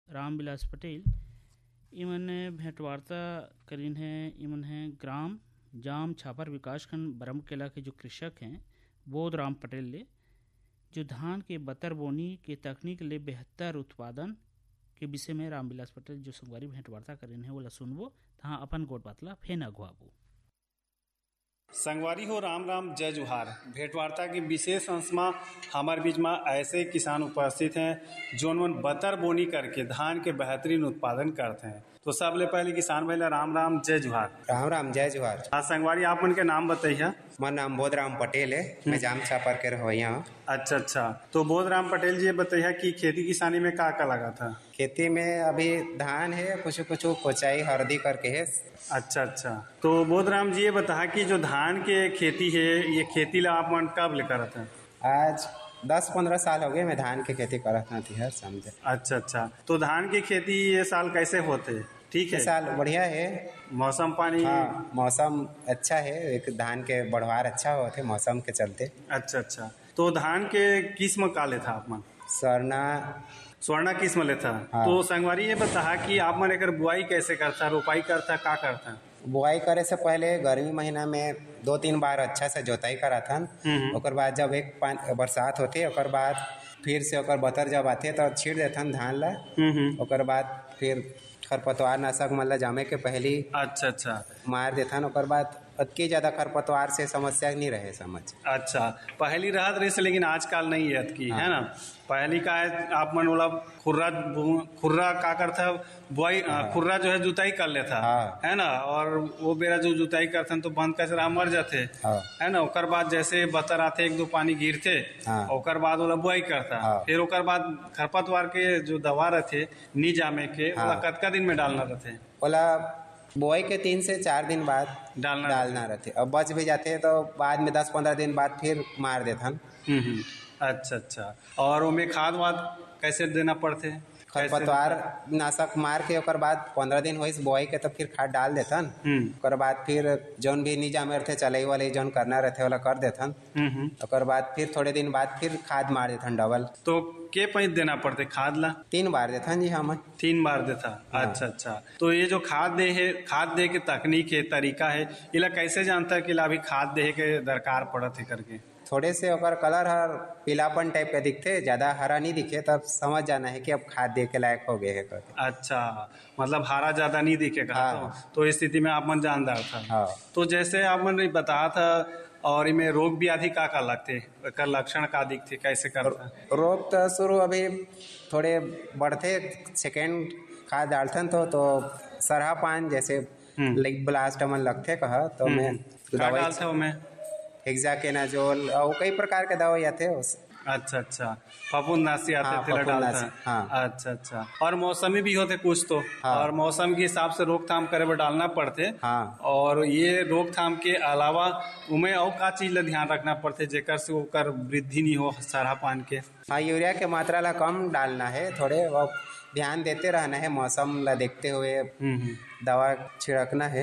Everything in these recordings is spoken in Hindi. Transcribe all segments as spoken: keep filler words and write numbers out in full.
रामविलास पटेल इमन भेंटवार्ता करीन है। इमन है ग्राम जाम छापर विकासखंड बरमकेला के जो कृषक हैं बोध राम पटेल ले, जो धान के बतर बोनी के तकनीक ले बेहतर उत्पादन के विषय में रामविलास पटेल जो संगवारी भेंटवार्ता करीन है वो ला सुनबो तहाँ अपन गोट बातला फेन अगुआबो। संगवारी हो राम राम जय जुहार। भेंटवार्ता की विशेष अंश में हमारे बीच में ऐसे किसान उपस्थित हैं जो मन बतर बोनी करके धान के बेहतरीन उत्पादन करते हैं। तो सबले पहले किसान भाई राम राम जय जुहार। राम राम जय जुहार। आज संगवारी आप मन के नाम बताइए। मेरा नाम बोध राम पटेल है, मैं जाम छापर के रहोइया हूँ। अच्छा अच्छा, तो बोध राम पटेल जी बताइए कि खेती किसानी में क्या क्या लगा था? खेती में अभी धान है, कुछ कुछ कोचाई हल्दी करके है। अच्छा अच्छा, तो बोध राम जी ये बता कि जो धान के खेती है ये खेती ला आप मन कब ले करत हैं? आज दस पंद्रह साल हो गए मैं धान की खेती करत थी हर समझे। अच्छा अच्छा, तो धान की खेती ये साल कैसे होते? ठीक है, साल बढ़िया है, मौसम पानी। हाँ, मौसम अच्छा है, एक धान के बढ़वार अच्छा होते मौसम के चलते। अच्छा अच्छा, तो धान के किस्म का लेता आप मन? स्वर्णा स्वर्णा किस्म लेता। हाँ। तो संगवारी ये बता कि आप मन एक बुआई कैसे करता, रोपाई करता, का करता? बुआई करे से पहले गर्मी महीना में दो तीन बार अच्छा से जोताई करा था। ओकर बाद जब एक बरसात होती ओकर बाद फिर से ओकर बतर जब आते तो छीट देथन धान ला। ओकर बाद फिर खरपतवार नाशक मतलब जामे के पहली अच्छा अच्छा मार देथन। ओकर बाद अतकी ज्यादा खरपतवार से समस्या नहीं रहे समझ। अच्छा, पहली राहत रही से, लेकिन आजकल नहीं है अतकी। हाँ। है ना, पहली का है आप मन बोला खुर्रा खुर्रा का करता बुआई। हाँ। खुर्रा जो है जुताई कर लेता। हाँ। है ना, और वो बेरा जो जुताई करते तो बंद कचरा मर जाते। हाँ। है ना, ओकर बाद जैसे बतर आते एक दो पानी गिरते। हाँ। ओकर बाद वाला बुआई करता। हाँ। फिर ओकर बाद खरपतवार के जो दवा रहते नी जामे के। हाँ। कतका दिन में डालना रहते? बोला बुआई के तीन से चार दिन बाद डालना डालना रहते। अब बच भी जाते तो बाद में दस पंद्रह दिन बाद फिर मार देथन। अच्छा अच्छा, और उनमें खाद वाद कैसे देना पड़ते? खरपतवार नाशक मार के ओकर बाद पंद्रह दिन होइस बुआई के तो फिर खाद डाल देथन। ओकर बाद फिर जौन भी नीजा में रहते चलाई वाले जौन करना रहते वाला कर देथन। ओकर बाद फिर थोड़े दिन बाद फिर खाद मार देथन डबल। तो के पैसे देना पड़ते खाद ला? तीन बार देथन जी हम। तीन बार देता। हाँ। अच्छा अच्छा, तो ये जो खाद दे है, खाद दे के तकनीक है, तरीका है, इला कैसे जानता है कि ला अभी खाद दे के दरकार पड़त है करके? थोड़े से ओकर कलर हर पीलापन टाइप के दिखते, ज्यादा हरा नहीं दिखे तब समझ जाना है कि अब खाद दे के लायक हो गए है करके। अच्छा, मतलब हरा ज्यादा नहीं दिखेगा। हाँ। तो इस स्थिति में आप मन जानदार था। हाँ। तो जैसे आप मन बताया था, और इनमें रोग व्याधि का का लगते कर लक्षण का दिखते कैसे करता? रोग तो शुरू अभी थोड़े बढ़ते सेकेंड खाद डालथन तो तो सरहा पान जैसे लाइक ब्लास्ट मन लगते कहा तो मैं डालता हूँ मैं हेक्साकोनाजोल और कई प्रकार के दवाई आते हैं उस। अच्छा अच्छा, फफूंदनाशी आते हाँ, थे डालता। हाँ। अच्छा अच्छा, और मौसमी भी होते कुछ तो। हाँ। और मौसम के हिसाब से रोकथाम करे पर डालना पड़ते। हाँ। और ये रोकथाम के अलावा उमें और का चीज ला ध्यान रखना पड़ते जेकर से ओकर वृद्धि नहीं हो सरहा पान के? हाँ, यूरिया के मात्रा ला कम डालना है, थोड़े वो ध्यान देते रहना है, मौसम ला देखते हुए दवा छिड़कना है।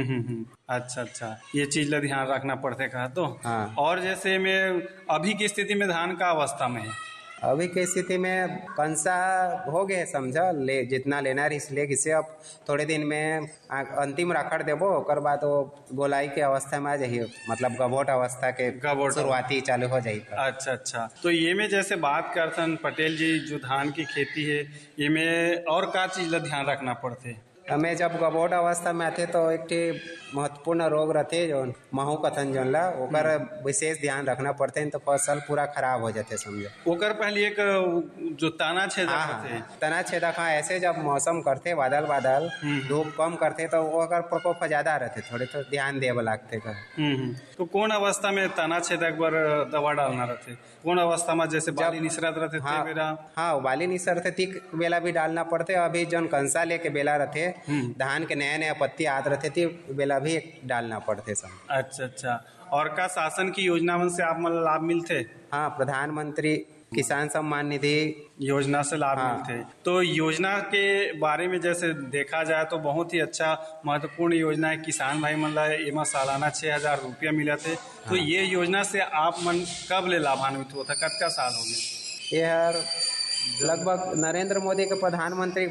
अच्छा अच्छा, ये चीज ला ध्यान रखना पड़ते कहा तो। हाँ। और जैसे में अभी की स्थिति में धान का अवस्था में है? अभी की स्थिति में कंसा हो गए समझा, ले जितना लेना रिस ले किसे अब थोड़े दिन में अंतिम राखड़ देबो। ओकर बाद वो गोलाई के अवस्था में आ जाइए, मतलब गबोट अवस्था के शुरुआती चालू हो जाएगी। अच्छा अच्छा, तो ये में जैसे बात करतन पटेल जी जो धान की खेती है ये में और का चीज ला ध्यान रखना पड़ते? हमें जब गबोट अवस्था में आते तो एक महत्वपूर्ण रोग रहते जो महू कथन जोन ला ओकर विशेष ध्यान रखना पड़ते हैं, तो फसल पूरा खराब हो जाते समझो। ओकर पहले एक जो तना छेदक हाँ, तना छेदक। हाँ, ऐसे जब मौसम करते बादल बादल धूप कम करते तो ओकर प्रकोप ज्यादा रहते, थोड़े तो ध्यान देव लागते। तो कौन अवस्था में तना छेदक पर दवा डालना रहते? कौन अवस्था में जैसे बाली निसरत रहते? हाँ, बेरा हाँ, बाली निसरते तीक बेला भी डालना पड़ते। अभी जो कंसा लेके बेला रहते धान के नया नया पत्ती आत रहते थी बेला भी डालना पड़ते सब। अच्छा अच्छा, और का शासन की योजना से आप मतलब लाभ मिलते? हाँ, प्रधानमंत्री किसान सम्मान निधि योजना से लाभ हाँ। मिलते। तो योजना के बारे में जैसे देखा जाए तो बहुत ही अच्छा महत्वपूर्ण योजना है। किसान भाई मन ला एमा सालाना छह हजार रुपया मिला थे। हाँ। तो ये योजना से आप मन कब ले लाभान्वित होता, कब का साल हो गया? ये लगभग नरेंद्र मोदी के प्रधानमंत्री